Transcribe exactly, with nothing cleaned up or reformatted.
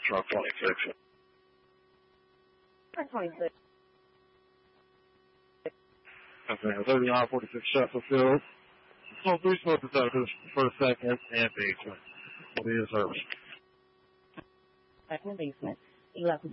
truck twenty-six. Truck twenty-six. Okay, thirty-nine forty-six Sheffield Field. So three smoke detectors for the second and basement. Will be in service. Second basement. eleven.